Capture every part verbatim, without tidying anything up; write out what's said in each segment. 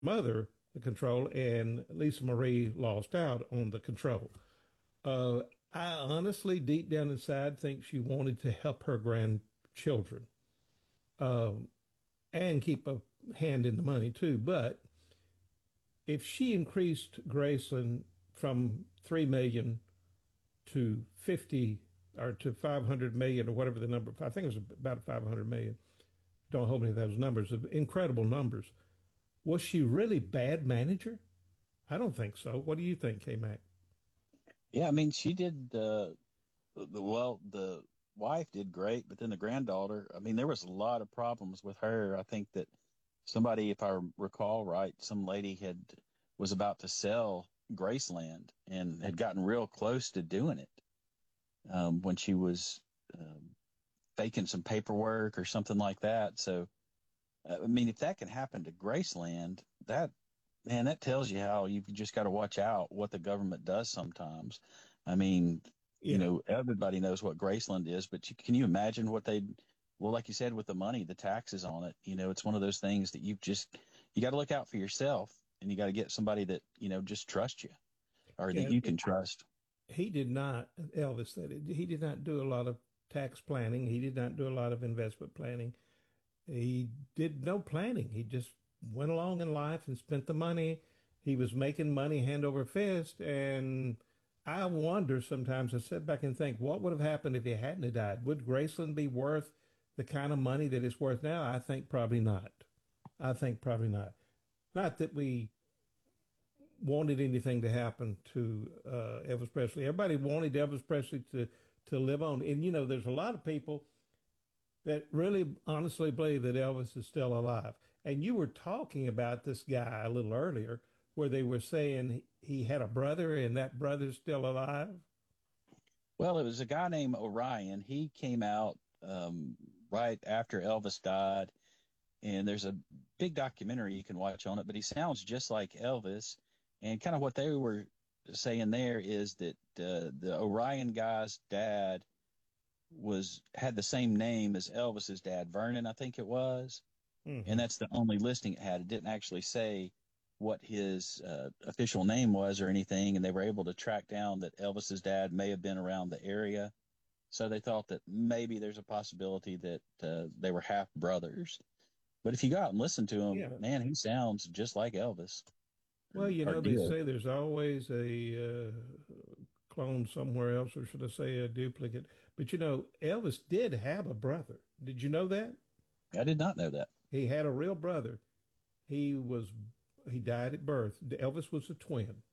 mother the control, and Lisa Marie lost out on the control. Uh, I honestly, deep down inside, think she wanted to help her grandchildren um, and keep a hand in the money too. But if she increased Graceland from three million to fifty or to five hundred million or whatever the number, I think it was about five hundred million. Don't hold me to those numbers, incredible numbers. Was she really bad manager? I don't think so. What do you think, K-Mac? Yeah, I mean, she did uh, the well, the wife did great, but then the granddaughter, I mean, there was a lot of problems with her. I think that somebody, if I recall right, some lady had was about to sell Graceland and had gotten real close to doing it um, when she was um, faking some paperwork or something like that. So, uh, I mean, if that can happen to Graceland, that man, that tells you how you've just got to watch out what the government does sometimes. I mean, you Yeah. know, everybody knows what Graceland is, but you, can you imagine what they, well, like you said, with the money, the taxes on it, you know, it's one of those things that you just, you got to look out for yourself and you got to get somebody that, you know, just trust you or that Yeah. you can trust. He did not, Elvis said it, he did not do a lot of tax planning. He did not do a lot of investment planning. He did no planning. He just went along in life and spent the money. He was making money hand over fist. And I wonder sometimes, I sit back and think, what would have happened if he hadn't have died? Would Graceland be worth the kind of money that it's worth now? I think probably not. I think probably not. Not that we wanted anything to happen to uh, Elvis Presley. Everybody wanted Elvis Presley to to live on. And you know, there's a lot of people that really honestly believe that Elvis is still alive. And you were talking about this guy a little earlier, where they were saying he had a brother and that brother's still alive. Well, it was a guy named Orion. He came out um, right after Elvis died, and there's a big documentary you can watch on it. But he sounds just like Elvis, and kind of what they were saying there is that uh, the Orion guy's dad was had the same name as Elvis's dad, Vernon, I think it was, and Hmm. that's the only listing it had. It didn't actually say what his uh, official name was or anything, and they were able to track down that Elvis's dad may have been around the area. So they thought that maybe there's a possibility that uh, they were half brothers. But if you go out and listen to him, Yeah. man, he sounds just like Elvis, Well, you or know, they did. say there's always a uh, clone somewhere else, or should I say a duplicate? But you know, Elvis did have a brother. Did you know that? I did not know that. He had a real brother. He was he died at birth. Elvis was a twin.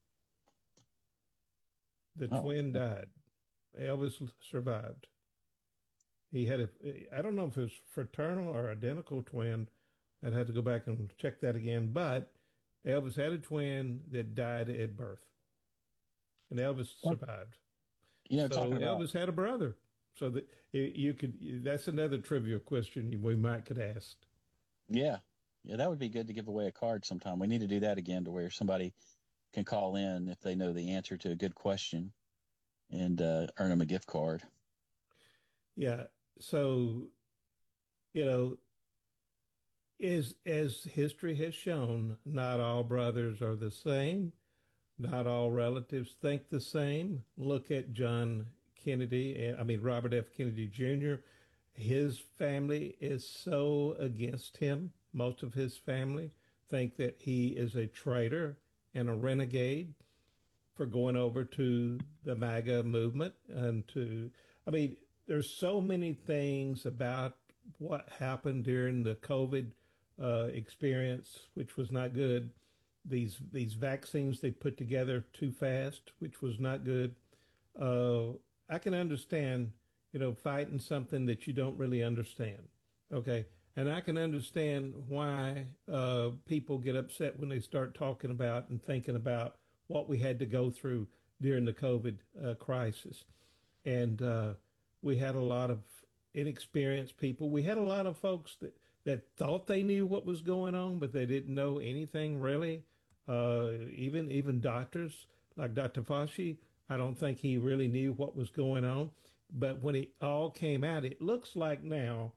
The Oh, twin died. Elvis survived. He had a, I don't know if it was fraternal or identical twin. I'd have to go back and check that again. But Elvis had a twin that died at birth, and Elvis well, survived. you know, So talking about, Elvis had a brother. So that you could, that's another trivia question we might could ask. yeah, yeah, that would be good to give away a card sometime. We need to do that again to where somebody can call in if they know the answer to a good question and uh, earn them a gift card. Yeah. So, you know, is as history has shown, not all brothers are the same. Not all relatives think the same. Look at John Kennedy, and I mean Robert F. Kennedy Junior His family is so against him. Most of his family think that he is a traitor and a renegade for going over to the MAGA movement and to, I mean, there's so many things about what happened during the COVID uh, experience, which was not good. These these vaccines they put together too fast, which was not good. Uh, I can understand, you know, fighting something that you don't really understand. Okay. And I can understand why uh, people get upset when they start talking about and thinking about what we had to go through during the COVID uh, crisis. And uh, we had a lot of inexperienced people. We had a lot of folks that, that thought they knew what was going on, but they didn't know anything really. Uh, even even doctors like Doctor Fauci, I don't think he really knew what was going on. But when it all came out, it looks like now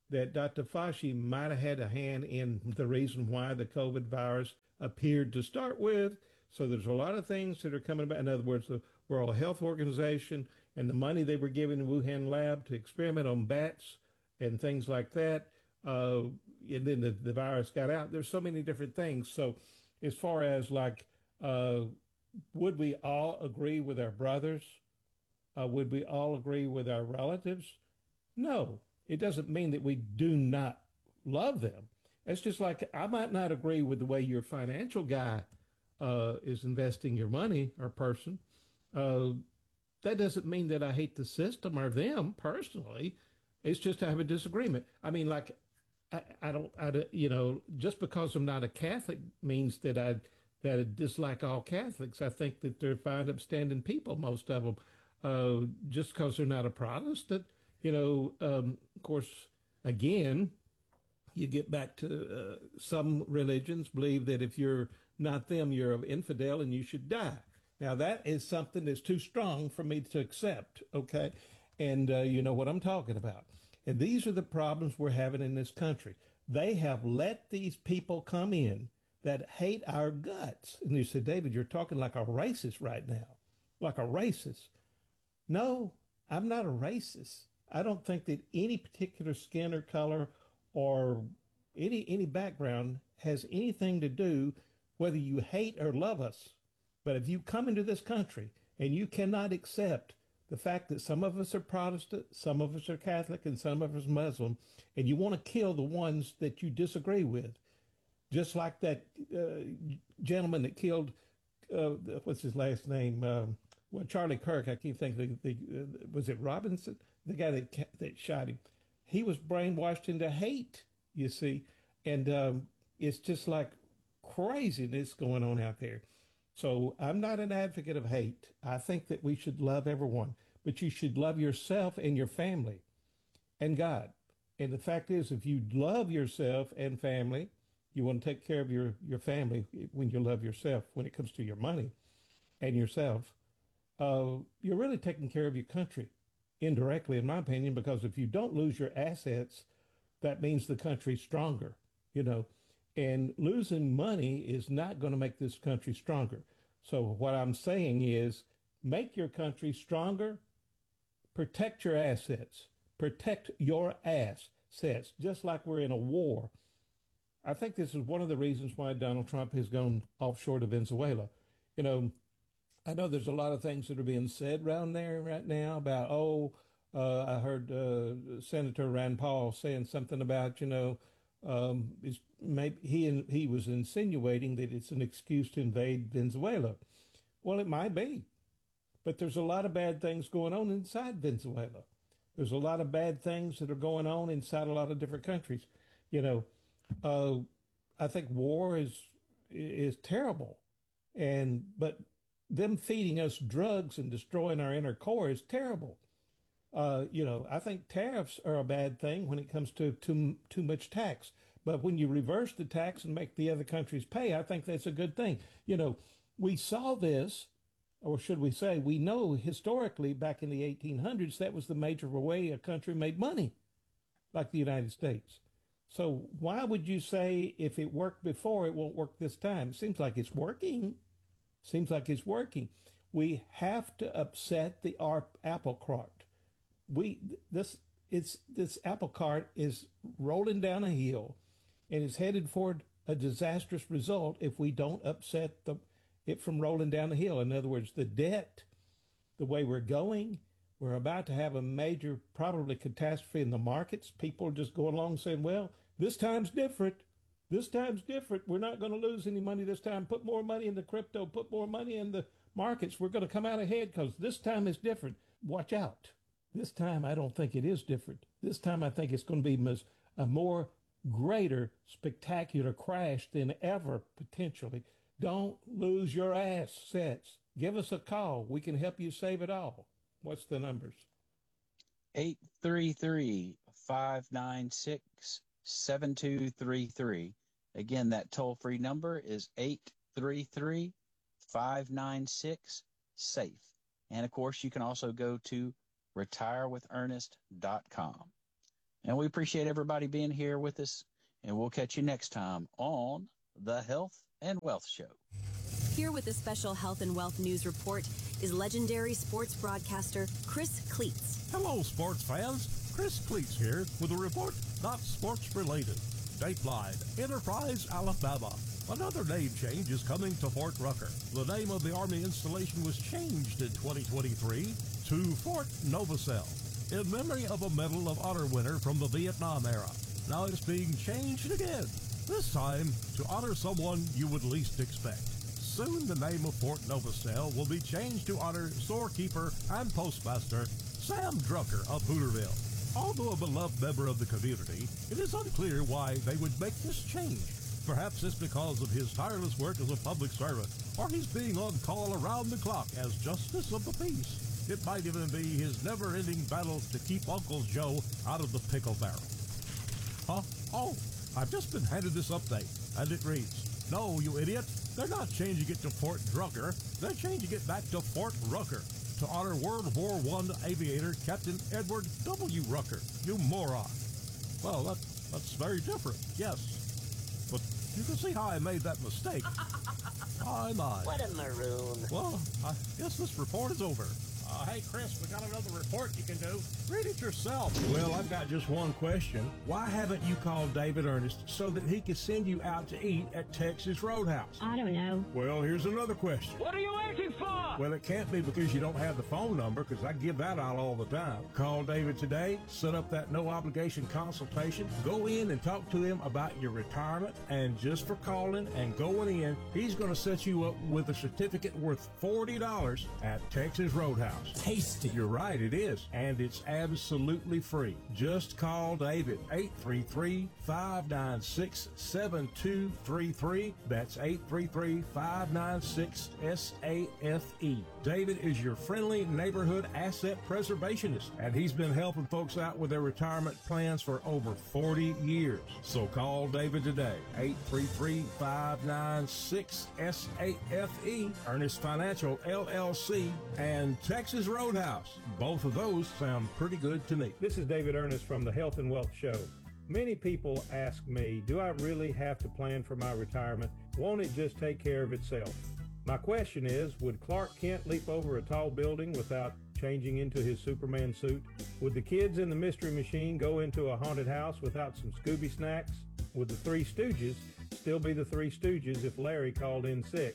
that Doctor Fauci might have had a hand in the reason why the COVID virus appeared to start with. So there's a lot of things that are coming about. In other words, the World Health Organization and the money they were giving the Wuhan lab to experiment on bats and things like that. Uh, and then the, the virus got out. There's so many different things. So as far as like, uh, would we all agree with our brothers? Uh, would we all agree with our relatives? No, it doesn't mean that we do not love them. It's just like I might not agree with the way your financial guy uh, is investing your money or person. Uh, that doesn't mean that I hate the system or them personally. It's just I have a disagreement. I mean, like I, I don't, I, you know, just because I'm not a Catholic means that I that I dislike all Catholics. I think that they're fine, upstanding people, most of them. Uh, just because they're not a Protestant, you know. Um, of course, again, you get back to uh, some religions believe that if you're not them, you're an infidel and you should die. Now that is something that's too strong for me to accept. Okay, and uh, you know what I'm talking about. And these are the problems we're having in this country. They have let these people come in that hate our guts. And you said, David, you're talking like a racist right now, like a racist. No, I'm not a racist. I don't think that any particular skin or color or any any background has anything to do whether you hate or love us. But if you come into this country and you cannot accept the fact that some of us are Protestant, some of us are Catholic, and some of us are Muslim, and you want to kill the ones that you disagree with, just like that uh, gentleman that killed, uh, what's his last name? Um, well, Charlie Kirk. I keep thinking, the, the, uh, was it Robinson? The guy that that shot him. He was brainwashed into hate, you see, and um, it's just like craziness going on out there. So I'm not an advocate of hate. I think that we should love everyone, but you should love yourself and your family and God. And the fact is, if you love yourself and family, you want to take care of your, your family when you love yourself, when it comes to your money and yourself, uh, you're really taking care of your country indirectly, in my opinion, because if you don't lose your assets, that means the country's stronger, you know, and losing money is not going to make this country stronger. So what I'm saying is make your country stronger, protect your assets, protect your assets, just like we're in a war. I think this is one of the reasons why Donald Trump has gone offshore to Venezuela. You know, I know there's a lot of things that are being said around there right now about, oh, uh, I heard uh, Senator Rand Paul saying something about, you know, um, is maybe he he was insinuating that it's an excuse to invade Venezuela. Well, it might be, but there's a lot of bad things going on inside Venezuela. There's a lot of bad things that are going on inside a lot of different countries. You know, uh, I think war is is terrible, and but them feeding us drugs and destroying our inner core is terrible. Uh, you know, I think tariffs are a bad thing when it comes to too too much tax. But when you reverse the tax and make the other countries pay, I think that's a good thing. You know, we saw this, or should we say, we know historically back in the eighteen hundreds that was the major way a country made money, like the United States. So why would you say if it worked before, it won't work this time? It seems like it's working. Seems like it's working. We have to upset the apple cart. We this it's this apple cart is rolling down a hill and is headed for a disastrous result if we don't upset the it from rolling down the hill. In other words, the debt, the way we're going, we're about to have a major, probably catastrophe in the markets. People are just going along saying, well, this time's different. This time's different. We're not going to lose any money this time. Put more money in the crypto, put more money in the markets. We're going to come out ahead because this time is different. Watch out. This time, I don't think it is different. This time, I think it's going to be a more greater, spectacular crash than ever, potentially. Don't lose your assets. Give us a call. We can help you save it all. What's the numbers? eight three three, five nine six, seven two three three. Again, that toll-free number is eight three three, five nine six, SAFE. And of course, you can also go to retire with ernest dot com. And we appreciate everybody being here with us. And we'll catch you next time on the Health and Wealth Show. Here with a special health and wealth news report is legendary sports broadcaster Chris Cleats. Hello, sports fans. Chris Cleats here with a report not sports related. Dateline, Enterprise, Alabama. Another name change is coming to Fort Rucker. The name of the Army installation was changed in twenty twenty-three to Fort Novosel, in memory of a Medal of Honor winner from the Vietnam era. Now it's being changed again, this time to honor someone you would least expect. Soon the name of Fort Novosel will be changed to honor storekeeper and postmaster Sam Drucker of Hooterville. Although a beloved member of the community, it is unclear why they would make this change. Perhaps it's because of his tireless work as a public servant, or he's being on call around the clock as Justice of the Peace. It might even be his never-ending battle to keep Uncle Joe out of the pickle barrel. Huh? Oh, I've just been handed this update, and it reads, no, you idiot, they're not changing it to Fort Drucker, they're changing it back to Fort Rucker to honor World War One aviator Captain Edward W. Rucker. You moron. Well, that, that's very different, yes. But you can see how I made that mistake. My, my. What a maroon. Well, I guess this report is over. Uh, hey, Chris, we got another report you can do. Read it yourself. Well, I've got just one question. Why haven't you called David Ernest so that he could send you out to eat at Texas Roadhouse? I don't know. Well, here's another question. What are you waiting for? Well, it can't be because you don't have the phone number, because I give that out all the time. Call David today, set up that no-obligation consultation, go in and talk to him about your retirement, and just for calling and going in, he's going to set you up with a certificate worth forty dollars at Texas Roadhouse. Tasty. You're right, it is. And it's absolutely free. Just call David, eight three three, five nine six, seven two three three. That's eight three three, five nine six, S A F E. David is your friendly neighborhood asset preservationist, and he's been helping folks out with their retirement plans for over forty years. So call David today, eight three three, five nine six, S A F E, Ernest Financial, L L C, and Texas Roadhouse. Both of those sound pretty good to me. This is David Ernest from the Health and Wealth Show. Many people ask me, do I really have to plan for my retirement? Won't it just take care of itself? My question is, would Clark Kent leap over a tall building without changing into his Superman suit? Would the kids in the Mystery Machine go into a haunted house without some Scooby snacks? Would the Three Stooges still be the Three Stooges if Larry called in sick?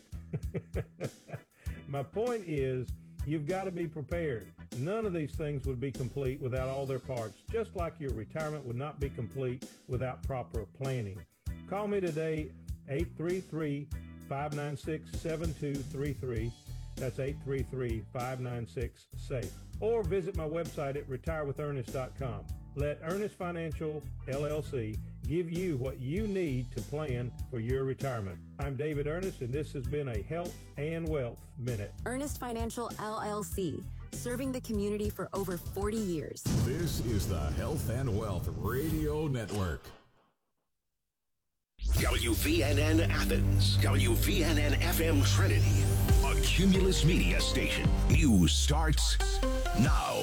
My point is, you've got to be prepared. None of these things would be complete without all their parts, just like your retirement would not be complete without proper planning. Call me today, eight three three, five nine six, seven two three three. That's eight three three, five nine six, SAFE. Or visit my website at retire with ernest dot com. Let Ernest Financial, L L C, give you what you need to plan for your retirement. I'm David Ernest, and this has been a Health and Wealth Minute. Ernest Financial, L L C, serving the community for over forty years. This is the Health and Wealth Radio Network. W V N N Athens, W V N N F M Trinity, a Cumulus Media station. News starts now.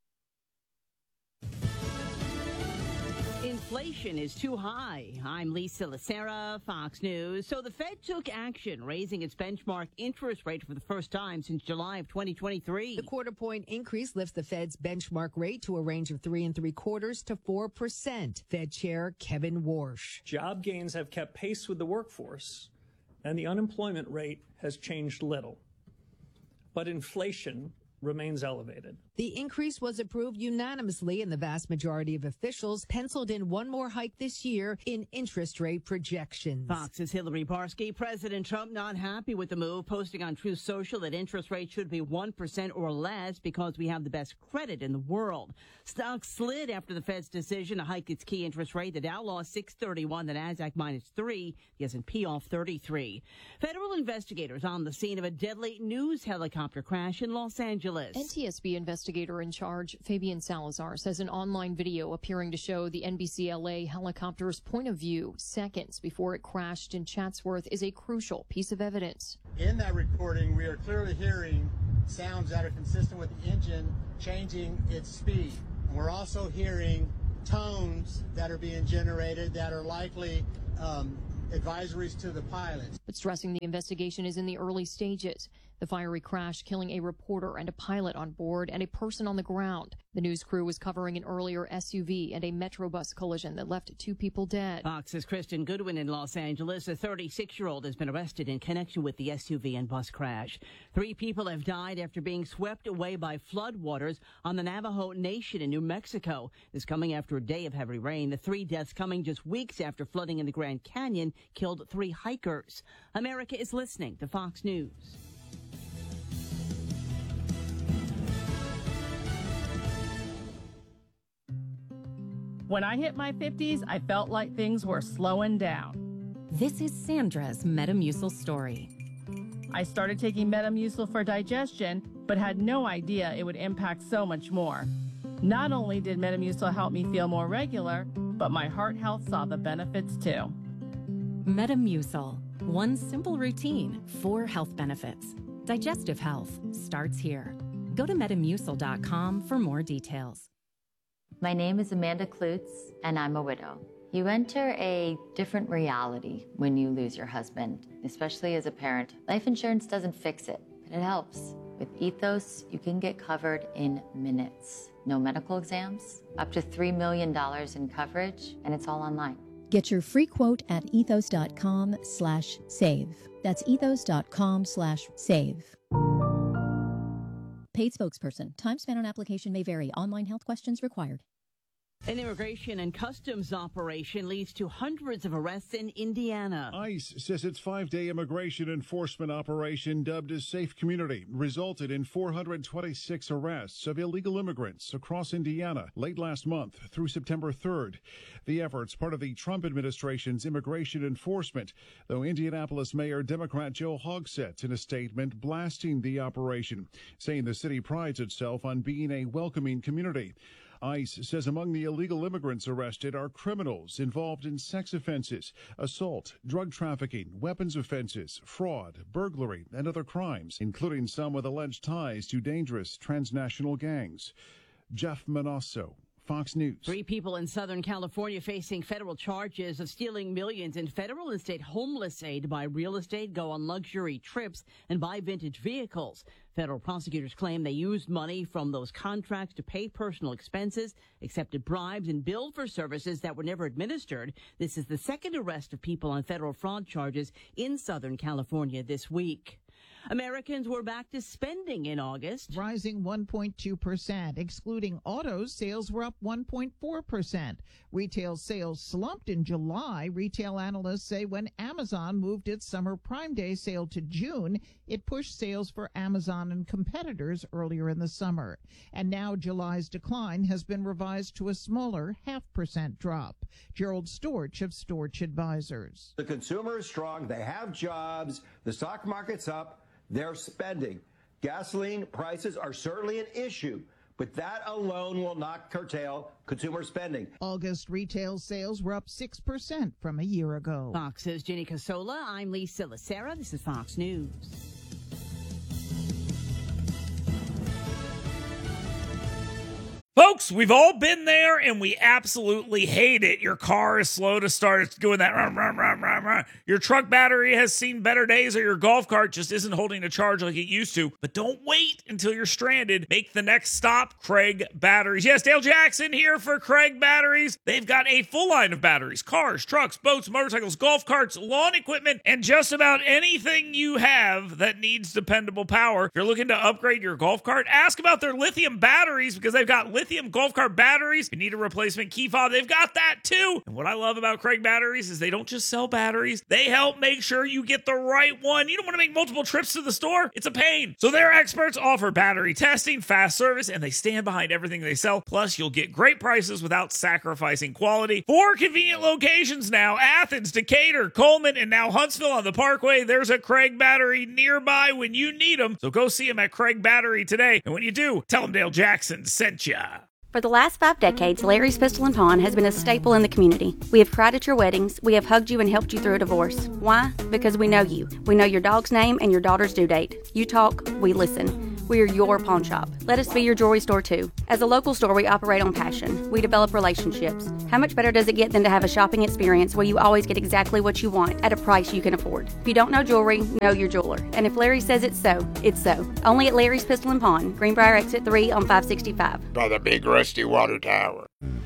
Inflation is too high. I'm Lisa Lacera, Fox News. So the Fed took action, raising its benchmark interest rate for the first time since July of twenty twenty-three. The quarter point increase lifts the Fed's benchmark rate to a range of three and three quarters to four percent. Fed Chair Kevin Warsh. Job gains have kept pace with the workforce, and the unemployment rate has changed little. But inflation remains elevated. The increase was approved unanimously, and the vast majority of officials penciled in one more hike this year in interest rate projections. Fox's Hillary Barsky. President Trump not happy with the move, posting on Truth Social that interest rates should be one percent or less because we have the best credit in the world. Stocks slid after the Fed's decision to hike its key interest rate. The Dow lost six thirty-one, the Nasdaq minus three, the S and P off thirty-three. Federal investigators on the scene of a deadly news helicopter crash in Los Angeles. N T S B investigator in charge, Fabian Salazar, says an online video appearing to show the N B C L A helicopter's point of view seconds before it crashed in Chatsworth is a crucial piece of evidence. In that recording, we are clearly hearing sounds that are consistent with the engine changing its speed. We're also hearing tones that are being generated that are likely um, advisories to the pilots. But stressing the investigation is in the early stages. The fiery crash killing a reporter and a pilot on board and a person on the ground. The news crew was covering an earlier S U V and a Metrobus collision that left two people dead. Fox's Kristen Goodwin in Los Angeles. A thirty-six-year-old has been arrested in connection with the S U V and bus crash. Three people have died after being swept away by floodwaters on the Navajo Nation in New Mexico. This coming after a day of heavy rain. The three deaths coming just weeks after flooding in the Grand Canyon killed three hikers. America is listening to Fox News. When I hit my fifties, I felt like things were slowing down. This is Sandra's Metamucil story. I started taking Metamucil for digestion, but had no idea it would impact so much more. Not only did Metamucil help me feel more regular, but my heart health saw the benefits too. Metamucil, one simple routine, four health benefits. Digestive health starts here. Go to metamucil dot com for more details. My name is Amanda Klutz, and I'm a widow. You enter a different reality when you lose your husband, especially as a parent. Life insurance doesn't fix it, but it helps. With Ethos, you can get covered in minutes. No medical exams, up to three million dollars in coverage, and it's all online. Get your free quote at ethos dot com slash save. That's ethos dot com slash save. Paid spokesperson. Time spent on application may vary. Online health questions required. An immigration and customs operation leads to hundreds of arrests in Indiana. ICE says its five-day immigration enforcement operation, dubbed as Safe Community, resulted in four hundred twenty-six arrests of illegal immigrants across Indiana late last month through September third. The effort's part of the Trump administration's immigration enforcement, though Indianapolis Mayor Democrat Joe Hogsett in a statement blasting the operation, saying the city prides itself on being a welcoming community. ICE says among the illegal immigrants arrested are criminals involved in sex offenses, assault, drug trafficking, weapons offenses, fraud, burglary, and other crimes, including some with alleged ties to dangerous transnational gangs. Jeff Manasso, Fox News. Three people in Southern California facing federal charges of stealing millions in federal and state homeless aid to buy real estate, go on luxury trips, and buy vintage vehicles. Federal prosecutors claim they used money from those contracts to pay personal expenses, accepted bribes, and billed for services that were never administered. This is the second arrest of people on federal fraud charges in Southern California this week. Americans were back to spending in August, rising one point two percent. Excluding autos, sales were up one point four percent. Retail sales slumped in July. Retail analysts say when Amazon moved its summer Prime Day sale to June, it pushed sales for Amazon and competitors earlier in the summer. And now July's decline has been revised to a smaller half percent drop. Gerald Storch of Storch Advisors. The consumer is strong. They have jobs. The stock market's up. They're spending. Gasoline prices are certainly an issue, but that alone will not curtail consumer spending. August retail sales were up six percent from a year ago. Fox's Jenny Casola. I'm Lisa Lacera. This is Fox News. Folks, we've all been there, and we absolutely hate it. Your car is slow to start. It's doing that. Rah, rah, rah, rah, rah. Your truck battery has seen better days, or your golf cart just isn't holding a charge like it used to. But don't wait until you're stranded. Make the next stop, Craig Batteries. Yes, Dale Jackson here for Craig Batteries. They've got a full line of batteries, cars, trucks, boats, motorcycles, golf carts, lawn equipment, and just about anything you have that needs dependable power. If you're looking to upgrade your golf cart, ask about their lithium batteries, because they've got lithium golf cart batteries. If you need a replacement key fob, they've got that too. And what I love about Craig Batteries is they don't just sell batteries. They help make sure you get the right one. You don't want to make multiple trips to the store. It's a pain. So their experts offer battery testing, fast service, and they stand behind everything they sell. Plus, you'll get great prices without sacrificing quality. Four convenient locations now: Athens, Decatur, Coleman, and now Huntsville on the Parkway. There's a Craig Battery nearby when you need them. So go see them at Craig Battery today. And when you do, tell them Dale Jackson sent ya. For the last five decades, Larry's Pistol and Pawn has been a staple in the community. We have cried at your weddings. We have hugged you and helped you through a divorce. Why? Because we know you. We know your dog's name and your daughter's due date. You talk, we listen. We are your pawn shop. Let us be your jewelry store too. As a local store, we operate on passion. We develop relationships. How much better does it get than to have a shopping experience where you always get exactly what you want at a price you can afford? If you don't know jewelry, know your jeweler. And if Larry says it's so, it's so. Only at Larry's Pistol and Pawn, Greenbrier Exit three on five sixty-five. By the big rusty water tower.